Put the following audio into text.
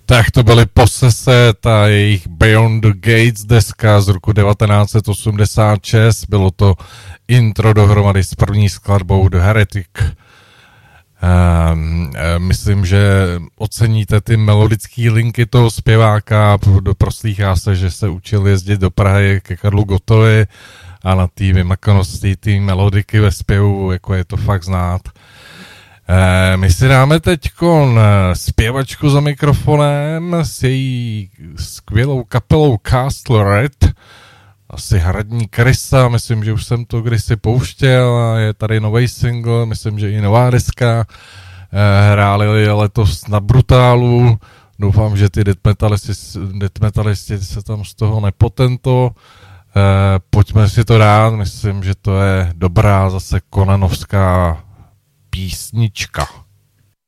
Tak to byly Possessed a jejich Beyond the Gates deska z roku 1986. Bylo to intro dohromady s první skladbou The Heretic. Myslím, že oceníte ty melodické linky toho zpěváka. Proslýchá se, že se učil jezdit do Prahy ke Karlu Gottovi a na té vymakanosti té melodiky ve zpěvu, jako je to fakt znát. My si dáme teďkon zpěvačku za mikrofonem s její skvělou kapelou Castle Red, asi hradní krysa, myslím, že už jsem to kdysi pouštěl a je tady nový single, myslím, že i nová deska, hráli letos na Brutálu, doufám, že ty death metalisti se tam z toho nepotento, pojďme si to dát, myslím, že to je dobrá zase konanovská písnička.